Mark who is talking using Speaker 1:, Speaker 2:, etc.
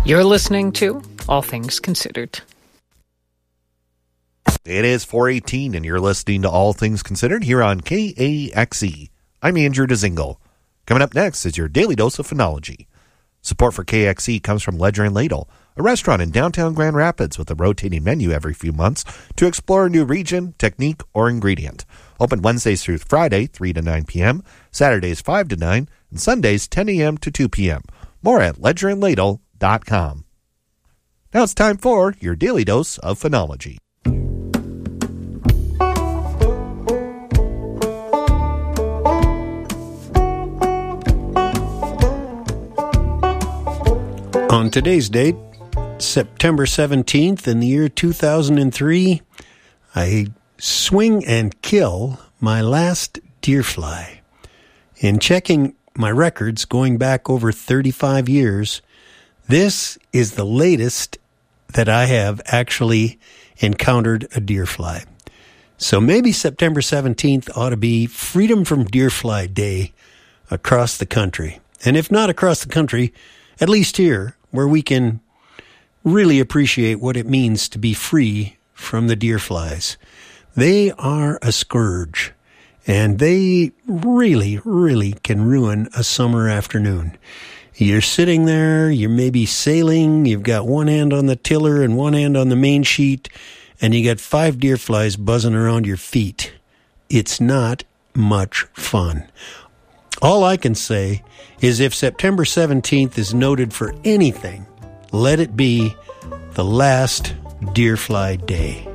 Speaker 1: You're listening to All Things Considered.
Speaker 2: It is 4:18, and you're listening to All Things Considered here on KAXE. I'm Andrew Dezingle. Coming up next is your daily dose of phonology. Support for KXE comes from Ledger & Ladle, a restaurant in downtown Grand Rapids with a rotating menu every few months to explore a new region, technique, or ingredient. Open Wednesdays through Friday, 3 to 9 p.m., Saturdays 5 to 9, and Sundays 10 a.m. to 2 p.m. More at ledgerandladle.com. Now it's time for your daily dose of phonology.
Speaker 3: On today's date, September 17th in the year 2003, I swing and kill my last deer fly. In checking my records going back over 35 years, this is the latest that I have actually encountered a deer fly. So maybe September 17th ought to be Freedom from Deer Fly Day across the country. And if not across the country, at least here, where we can really appreciate what it means to be free from the deer flies. They are a scourge, and they really, really can ruin a summer afternoon. You're sitting there, you're maybe sailing, you've got one hand on the tiller and one hand on the main sheet, and you got 5 deer flies buzzing around your feet. It's not much fun. All I can say is if September 17th is noted for anything, let it be the last deer fly day.